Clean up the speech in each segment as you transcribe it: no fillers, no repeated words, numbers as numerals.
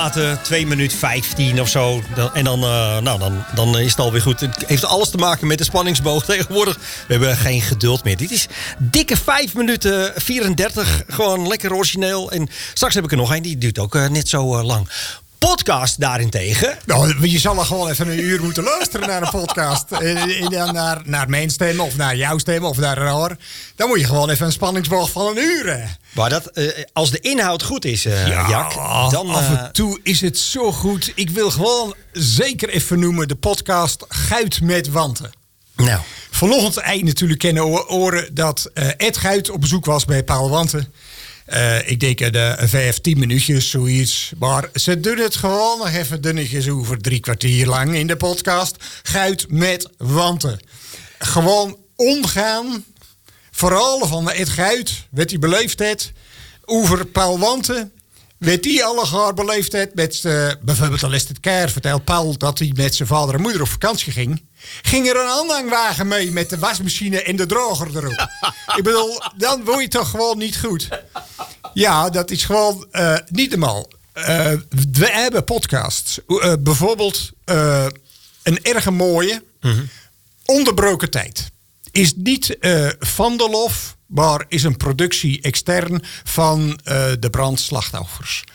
laten, 2 minuten 15 of zo. Dan is het alweer goed. Het heeft alles te maken met de spanningsboog tegenwoordig. We hebben geen geduld meer. Dit is dikke 5 minuten 34. Gewoon lekker origineel. En straks heb ik er nog een, die duurt ook net zo lang. Podcast daarentegen. Nou, je zal er gewoon even 1 uur moeten luisteren naar een podcast. Naar mijn stem of naar jouw stem of naar Roor. Dan moet je gewoon even een spanningsboog van 1 uur. Maar dat, als de inhoud goed is, Jack, dan... af en toe is het zo goed. Ik wil gewoon zeker even noemen de podcast Guit met Wanten. Nou. Vanochtend eind natuurlijk kennen horen dat Ed Guit op bezoek was bij Paul Wanten. Ik denk 5-10 minuutjes, zoiets. Maar ze doen het gewoon nog even dunnetjes over 3 kwartier lang in de podcast. Guit met Wanten. Gewoon omgaan. Vooral van Ed Guit, wat hij beleefd heeft. Over Paul Wanten. Weet hij allegaar beleefd heeft met bijvoorbeeld al is het keer. Vertelt Paul dat hij met zijn vader en moeder op vakantie ging. Ging er een aanhangwagen mee met de wasmachine en de droger erop. Ik bedoel, dan word je toch gewoon niet goed. Ja, dat is gewoon niet normaal. We hebben podcasts. Bijvoorbeeld een erg mooie Onderbroken Tijd. Is niet van der Lof, maar is een productie extern van de brandslachtoffers.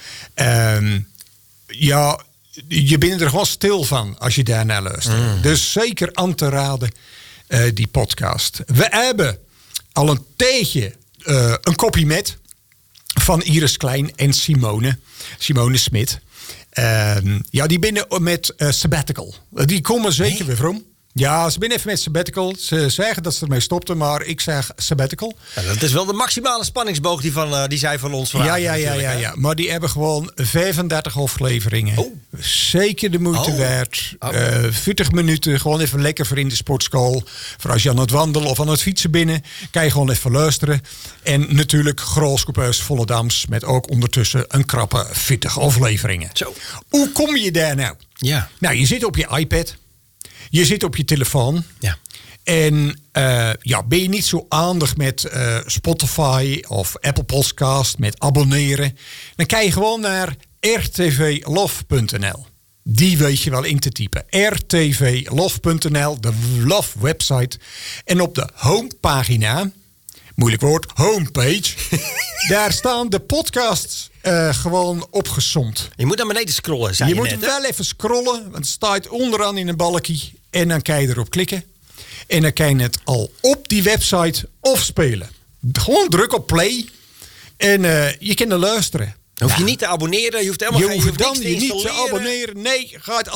Ja, je bent er gewoon stil van als je daarnaar luistert. Dus zeker aan te raden, die podcast. We hebben al een tijdje een kopie met van Iris Klein en Simone Smit. Ja, die binnen met sabbatical. Die komen zeker weer om. Ja, ze zijn even met sabbatical. Ze zeggen dat ze ermee stopten, maar ik zeg sabbatical. Ja, dat is wel de maximale spanningsboog die zij van ons vragen. Ja. Maar die hebben gewoon 35 afleveringen. Oh. Zeker de moeite waard. 40 minuten, gewoon even lekker voor in de sportschool. Voor als je aan het wandelen of aan het fietsen binnen, kan je gewoon even luisteren. En natuurlijk Grolscopeus Volendams met ook ondertussen een krappe 40 afleveringen. Zo. Hoe kom je daar nou? Ja. Nou, je zit op je iPad. Je zit op je telefoon. Ja. En ben je niet zo aandig met Spotify of Apple Podcast met abonneren, dan kan je gewoon naar rtvlof.nl. Die weet je wel in te typen. rtvlof.nl, de Love website. En op de homepagina, moeilijk woord, homepage, daar staan de podcasts gewoon opgesomd. Je moet naar beneden scrollen, zei je je moet net, wel even scrollen, want het staat onderaan in een balkje. En dan kan je erop klikken. En dan kan je het al op die website afspelen. Gewoon druk op play. En je kan er luisteren. Hoef je niet te abonneren. Je hoeft helemaal je hoeft niks te niet te installeren. abonneren. Nee, ga het